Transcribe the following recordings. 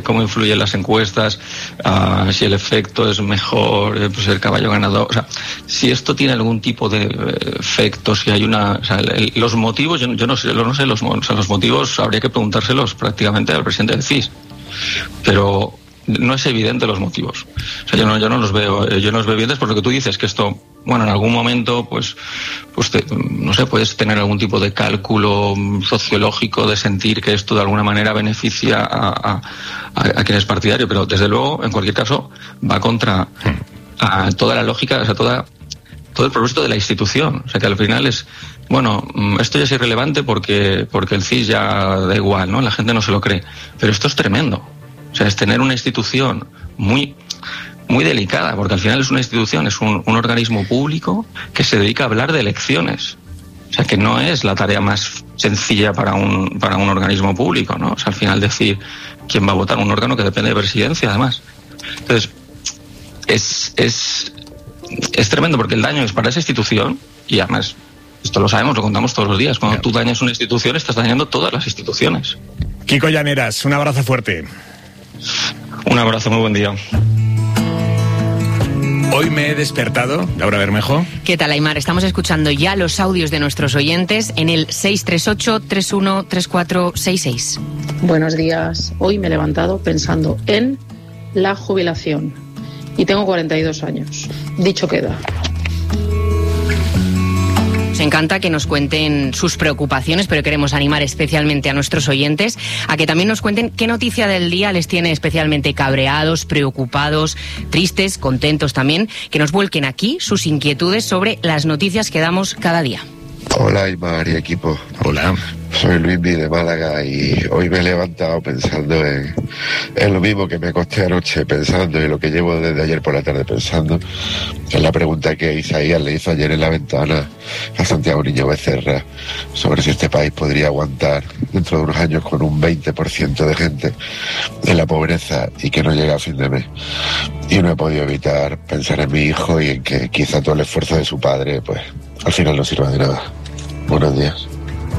cómo influyen las encuestas, si el efecto es mejor, pues el caballo ganador. O sea, si esto tiene algún tipo de efecto, si hay los motivos, yo no sé, los motivos habría que preguntárselos prácticamente al presidente del CIS. Pero no es evidente los motivos. O sea, yo no los veo evidentes, por lo que tú dices, que esto, bueno, en algún momento, pues no sé, puedes tener algún tipo de cálculo sociológico de sentir que esto de alguna manera beneficia a quien es partidario, pero desde luego, en cualquier caso, va contra toda la lógica, o sea, todo el propósito de la institución. O sea, que al final es, bueno, esto ya es irrelevante porque el CIS ya da igual, ¿no? La gente no se lo cree. Pero esto es tremendo. O sea, es tener una institución muy delicada, porque al final es una institución, es un organismo público que se dedica a hablar de elecciones. O sea, que no es la tarea más sencilla para un organismo público, ¿no? O sea, al final decir quién va a votar, un órgano que depende de presidencia, además. Entonces, es tremendo, porque el daño es para esa institución, y además, esto lo sabemos, lo contamos todos los días. Cuando tú dañas una institución, estás dañando todas las instituciones. Kiko Llaneras, un abrazo fuerte. Un abrazo, muy buen día. Hoy me he despertado, Laura Bermejo. ¿Qué tal, Aimar? Estamos escuchando ya los audios de nuestros oyentes en el 638-313466. Buenos días. Hoy me he levantado pensando en la jubilación y tengo 42 años. Dicho queda. Nos encanta que nos cuenten sus preocupaciones, pero queremos animar especialmente a nuestros oyentes a que también nos cuenten qué noticia del día les tiene especialmente cabreados, preocupados, tristes, contentos también, que nos vuelquen aquí sus inquietudes sobre las noticias que damos cada día. Hola, Aimar y equipo. Hola. Soy Luismi de Málaga y hoy me he levantado pensando en lo mismo que me acosté anoche pensando y lo que llevo desde ayer por la tarde pensando. Es la pregunta que Isaías le hizo ayer en la ventana a Santiago Niño Becerra sobre si este país podría aguantar dentro de unos años con un 20% de gente en la pobreza y que no llega a fin de mes. Y no he podido evitar pensar en mi hijo y en que quizá todo el esfuerzo de su padre pues al final no sirva de nada. Buenos días.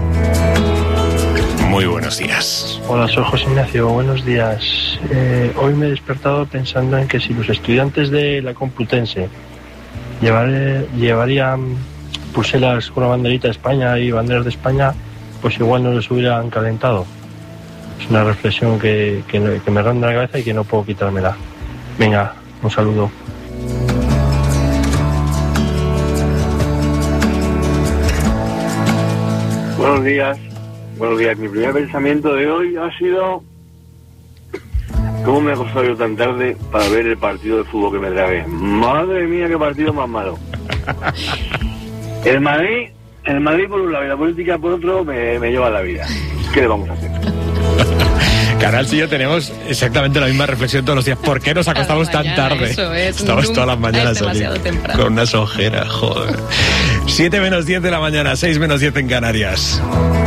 Muy buenos días. Hola, soy José Ignacio, buenos días. Hoy me he despertado pensando en que si los estudiantes de la Complutense llevarían pulseras con la banderita de España y banderas de España, pues igual no les hubieran calentado. Es una reflexión que me ronda la cabeza y que no puedo quitármela. Venga, un saludo. Buenos días. Buenos días. Mi primer pensamiento de hoy ha sido ¿cómo me he acostado yo tan tarde para ver el partido de fútbol que me tragué? Madre mía, qué partido más malo. El Madrid por un lado y la política por otro me lleva la vida. ¿Qué le vamos a hacer? Canal y yo tenemos exactamente la misma reflexión todos los días. ¿Por qué nos acostamos tan tarde? Estamos todas las mañanas aquí con unas ojeras, joder. 7 menos 10 de la mañana, 6 menos 10 en Canarias.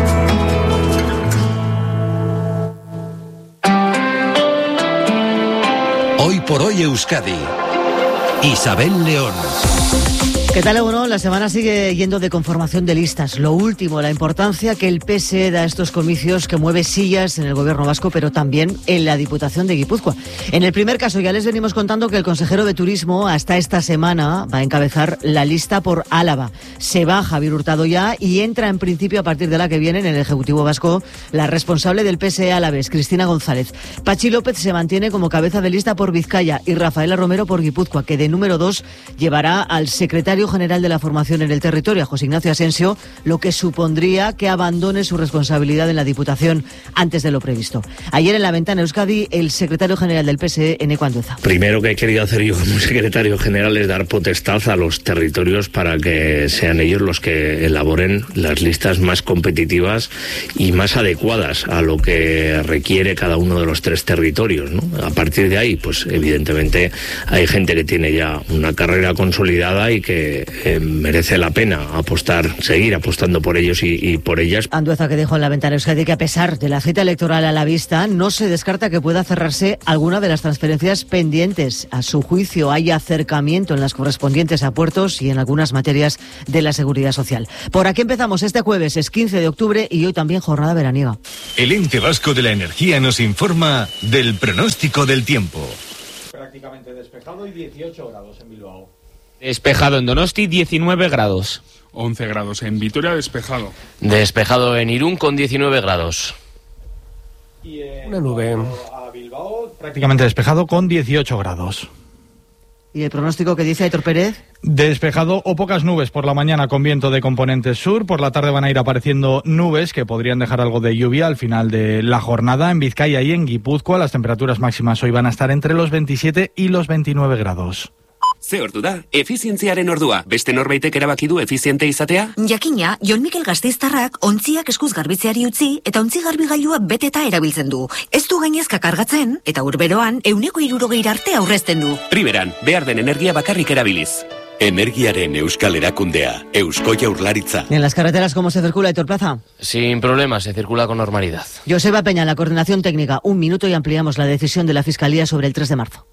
Hoy por hoy Euskadi. Isabel León. ¿Qué tal, Egunon? La semana sigue yendo de conformación de listas. Lo último, la importancia que el PSE da a estos comicios que mueve sillas en el gobierno vasco, pero también en la Diputación de Guipúzcoa. En el primer caso ya les venimos contando que el consejero de Turismo hasta esta semana va a encabezar la lista por Álava. Se va Javier Hurtado ya y entra en principio a partir de la que viene en el Ejecutivo Vasco la responsable del PSE Alavés, Cristina González. Pachi López se mantiene como cabeza de lista por Vizcaya y Rafaela Romero por Guipúzcoa, que de número 2 llevará al secretario general de la formación en el territorio, a José Ignacio Asensio, lo que supondría que abandone su responsabilidad en la Diputación antes de lo previsto. Ayer en la ventana Euskadi, el secretario general del PSE, Eneco Andueza. Primero que he querido hacer yo como secretario general es dar potestad a los territorios para que sean ellos los que elaboren las listas más competitivas y más adecuadas a lo que requiere cada uno de los 3 territorios, ¿no? A partir de ahí, pues evidentemente hay gente que tiene ya una carrera consolidada y que que merece la pena seguir apostando por ellos y por ellas. Andueza, que dijo en La Ventana Euskadi que a pesar de la cita electoral a la vista, no se descarta que pueda cerrarse alguna de las transferencias pendientes. A su juicio hay acercamiento en las correspondientes a puertos y en algunas materias de la seguridad social. Por aquí empezamos este jueves, es 15 de octubre y hoy también jornada veraniega. El Ente Vasco de la Energía nos informa del pronóstico del tiempo. Prácticamente despejado y 18 grados en Bilbao. Despejado en Donosti, 19 grados. 11 grados en Vitoria, despejado. Despejado en Irún con 19 grados. Y una nube. A Bilbao, prácticamente despejado con 18 grados. ¿Y el pronóstico que dice Aitor Pérez? Despejado o pocas nubes por la mañana con viento de componente sur. Por la tarde van a ir apareciendo nubes que podrían dejar algo de lluvia al final de la jornada. En Vizcaya y en Guipúzcoa las temperaturas máximas hoy van a estar entre los 27 y los 29 grados. Ze ordu da, efizientziaren ordua. Beste norbaitek erabaki du efiziente izatea? Jakina, Jon Mikel Gasteiztarrak ontziak eskuz garbitzeari utzi eta ontzi garbigailua beteta erabiltzen du. Ez du gainezka kargatzen eta urberoan 160 arte aurrezten du. Riberan, behar den energia bakarrik erabiliz. Energiaren euskal erakundea, Eusko Jaurlaritza. ¿En las carreteras cómo se circula, Aitor Plaza? Sin problemas, se circula con normalidad. Joseba Peña, la coordinación técnica. 1 minuto y ampliamos la decisión de la Fiscalía sobre el 3 de marzo.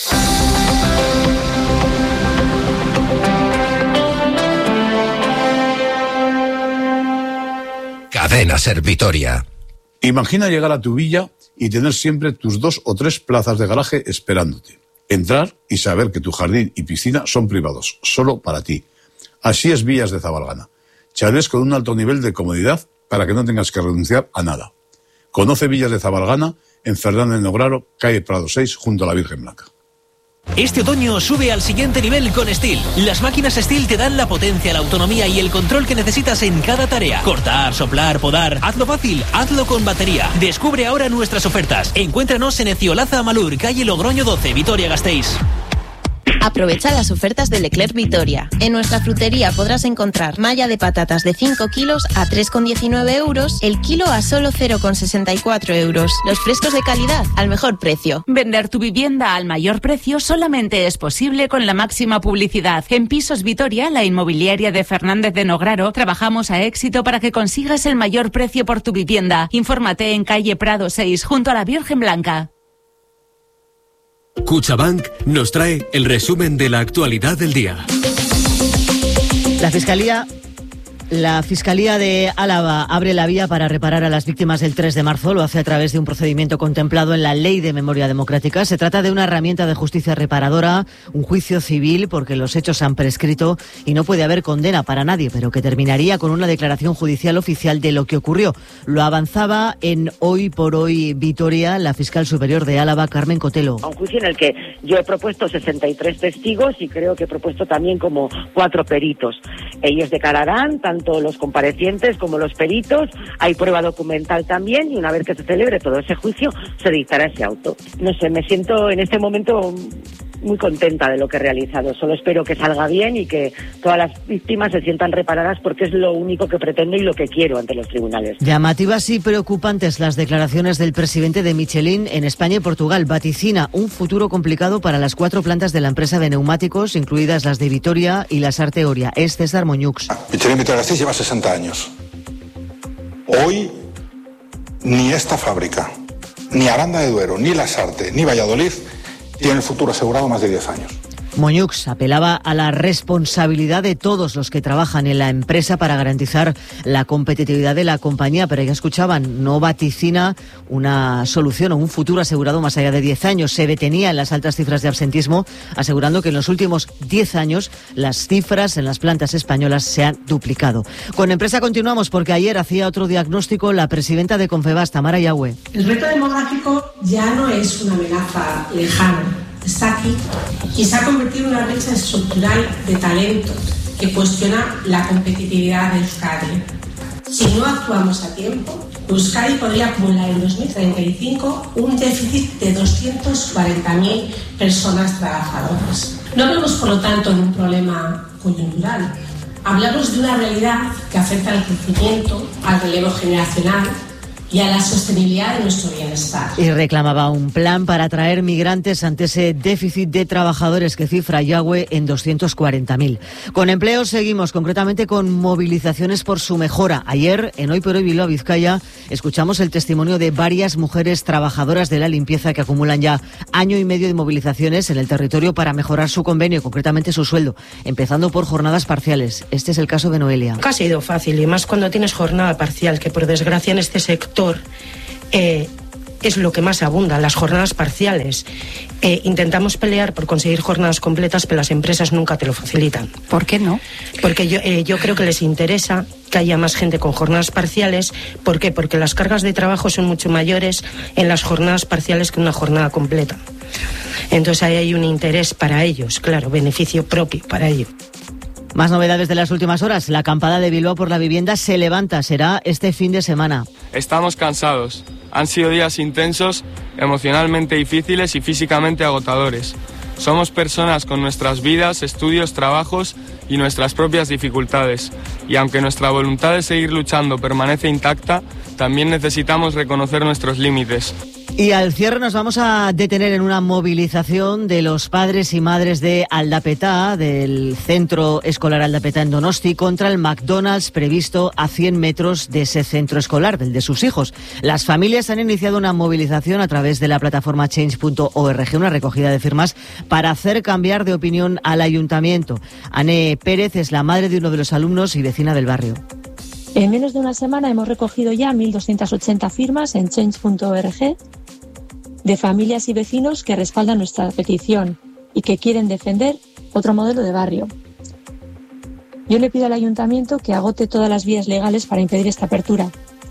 Cadena Ser Vitoria. Imagina llegar a tu villa y tener siempre tus 2 o 3 plazas de garaje esperándote. Entrar y saber que tu jardín y piscina son privados, solo para ti. Así es Villas de Zabalgana. Chalés con un alto nivel de comodidad para que no tengas que renunciar a nada. Conoce Villas de Zabalgana en Fernández Nograro, calle Prado 6, junto a la Virgen Blanca. Este otoño sube al siguiente nivel con Stihl. Las máquinas Stihl te dan la potencia, la autonomía y el control que necesitas en cada tarea. Cortar, soplar, podar. Hazlo fácil, hazlo con batería. Descubre ahora nuestras ofertas. Encuéntranos en Eciolaza Amalur, calle Logroño 12, Vitoria-Gasteiz. Aprovecha las ofertas de Leclerc Vitoria. En nuestra frutería podrás encontrar malla de patatas de 5 kilos a 3,19 euros, el kilo a solo 0,64 euros. Los frescos de calidad al mejor precio. Vender tu vivienda al mayor precio solamente es posible con la máxima publicidad. En Pisos Vitoria, la inmobiliaria de Fernández de Nograro, trabajamos a éxito para que consigas el mayor precio por tu vivienda. Infórmate en calle Prado 6, junto a la Virgen Blanca. Cuchabank nos trae el resumen de la actualidad del día. La Fiscalía de Álava abre la vía para reparar a las víctimas del 3 de marzo. Lo hace a través de un procedimiento contemplado en la Ley de Memoria Democrática. Se trata de una herramienta de justicia reparadora, un juicio civil, porque los hechos han prescrito y no puede haber condena para nadie, pero que terminaría con una declaración judicial oficial de lo que ocurrió. Lo avanzaba en Hoy por Hoy Vitoria la fiscal superior de Álava, Carmen Cotelo. Un juicio en el que yo he propuesto 63 testigos y creo que he propuesto también como 4 peritos. Ellos declararán tanto los comparecientes como los peritos, hay prueba documental también y una vez que se celebre todo ese juicio se dictará ese auto. No sé, me siento en este momento muy contenta de lo que he realizado, solo espero que salga bien y que todas las víctimas se sientan reparadas porque es lo único que pretendo y lo que quiero ante los tribunales. Llamativas y preocupantes las declaraciones del presidente de Michelin en España y Portugal. Vaticina un futuro complicado para las 4 plantas de la empresa de neumáticos, incluidas las de Vitoria y las Arteoria. Es César Moñux. Michelin Vitoria-Gasteiz lleva 60 años. Hoy ni esta fábrica, ni Aranda de Duero, ni La Sarte, ni Valladolid tienen el futuro asegurado más de 10 años. Moñux apelaba a la responsabilidad de todos los que trabajan en la empresa para garantizar la competitividad de la compañía, pero ya escuchaban, no vaticina una solución o un futuro asegurado más allá de 10 años. Se detenía en las altas cifras de absentismo, asegurando que en los últimos 10 años las cifras en las plantas españolas se han duplicado. Con empresa continuamos porque ayer hacía otro diagnóstico la presidenta de Confebask, Tamara Yagüe. El reto demográfico ya no es una amenaza lejana. Está aquí y se ha convertido en una brecha estructural de talento que cuestiona la competitividad de Euskadi. Si no actuamos a tiempo, Euskadi podría acumular en 2035 un déficit de 240.000 personas trabajadoras. No vemos, por lo tanto, en un problema coyuntural. Hablamos de una realidad que afecta al crecimiento, al relevo generacional y a la sostenibilidad de nuestro bienestar. Y reclamaba un plan para atraer migrantes ante ese déficit de trabajadores que cifra Yahweh en 240.000. Con empleo seguimos, concretamente con movilizaciones por su mejora. Ayer, en Hoy por Hoy Bilbao Vizcaya, escuchamos el testimonio de varias mujeres trabajadoras de la limpieza que acumulan ya año y medio de movilizaciones en el territorio para mejorar su convenio, concretamente su sueldo, empezando por jornadas parciales. Este es el caso de Noelia. Nunca ha sido fácil, y más cuando tienes jornada parcial, que por desgracia en este sector es lo que más abunda, las jornadas parciales. Intentamos pelear por conseguir jornadas completas, pero las empresas nunca te lo facilitan. ¿Por qué no? Porque yo creo que les interesa que haya más gente con jornadas parciales. ¿Por qué? Porque las cargas de trabajo son mucho mayores en las jornadas parciales que una jornada completa. Entonces ahí hay un interés para ellos, claro, beneficio propio para ellos. Más novedades de las últimas horas. La acampada de Bilbao por la vivienda se levanta. Será este fin de semana. Estamos cansados. Han sido días intensos, emocionalmente difíciles y físicamente agotadores. Somos personas con nuestras vidas, estudios, trabajos y nuestras propias dificultades. Y aunque nuestra voluntad de seguir luchando permanece intacta, también necesitamos reconocer nuestros límites. Y al cierre nos vamos a detener en una movilización de los padres y madres de Aldapetá, del centro escolar Aldapetá en Donosti, contra el McDonald's previsto a 100 metros de ese centro escolar, del de sus hijos. Las familias han iniciado una movilización a través de la plataforma change.org, una recogida de firmas para hacer cambiar de opinión al ayuntamiento. Ane Pérez es la madre de uno de los alumnos y vecina del barrio. En menos de una semana hemos recogido ya 1.280 firmas en change.org de familias y vecinos que respaldan nuestra petición y que quieren defender otro modelo de barrio. Yo le pido al ayuntamiento que agote todas las vías legales para impedir esta apertura.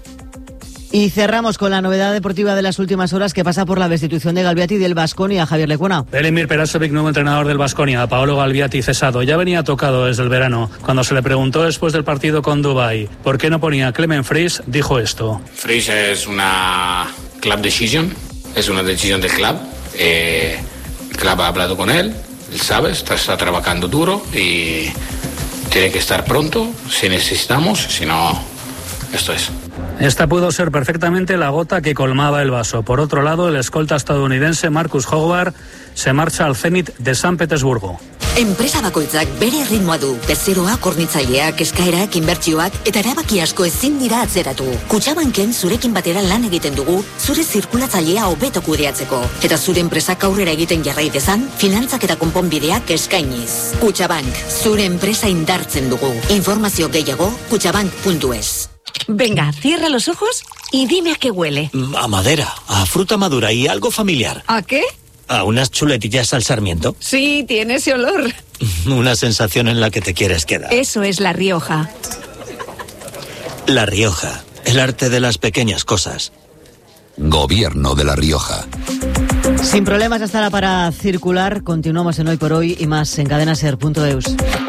Y cerramos con la novedad deportiva de las últimas horas que pasa por la destitución de Galbiati del Baskonia. Javier Lecuona. Velimir Perasovic, nuevo entrenador del Baskonia. Paolo Galbiati cesado. Ya venía tocado desde el verano. Cuando se le preguntó después del partido con Dubái por qué no ponía a Clement Fries, dijo esto. Fries es una club decision, es una decisión del club. El club ha hablado con él sabe, está trabajando duro y tiene que estar pronto si necesitamos, si no, esto es. Esta pudo ser perfectamente la gota que colmaba el vaso. Por otro lado, el escolta estadounidense Marcus Howard se marcha al Zenit de San Petersburgo. Enpresa bakoitzak bere erritmoa du. Bezeroa, hornitzaileak, eskaerak, inbertsioak eta erabaki asko ezin dira atzeratu. Kutxabanken zurekin batera lan egiten dugu, zure zirkulatzailea hobeto kudeatzeko. Eta zure enpresak aurrera egiten jarrai dezan, finantzak eta konponbideak eskainiz. Kutxabank, zure enpresa indartzen dugu. Informazio gehiago, kutxabank.es. Venga, cierra los ojos y dime a qué huele. A madera, a fruta madura y algo familiar. ¿A qué? A unas chuletillas al sarmiento. Sí, tiene ese olor. Una sensación en la que te quieres quedar. Eso es La Rioja. La Rioja, el arte de las pequeñas cosas. Gobierno de La Rioja. Sin problemas hasta ahora para circular. Continuamos en Hoy por Hoy y más en cadenaser.eus.